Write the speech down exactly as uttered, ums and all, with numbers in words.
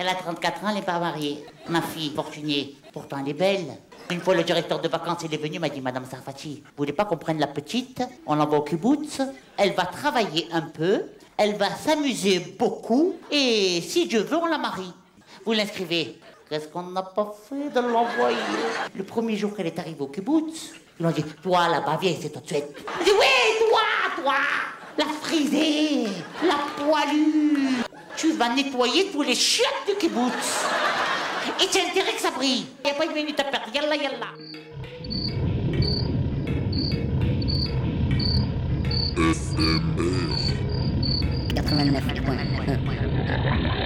Elle a trente-quatre ans, elle n'est pas mariée. Ma fille, fortunée, pourtant elle est belle. Une fois, le directeur de vacances, il est venu, m'a dit, Madame Sarfati, vous voulez pas qu'on prenne la petite? On l'envoie au kibbutz. Elle va travailler un peu, elle va s'amuser beaucoup, et si Dieu veut, on la marie. Vous l'inscrivez. Qu'est-ce qu'on n'a pas fait de l'envoyer? Le premier jour qu'elle est arrivée au kibbutz, ils l'ont dit, toi là-bas, viens, c'est tout de suite. Elle dit, oui, toi, toi, la frisée, la poilue. Tu vas nettoyer tous les chiottes du kibbutz. Et c'est intérêt que ça brille. Il n'y a pas une minute à perdre. Yallah, yallah. F M R quatre-vingt-neuf point un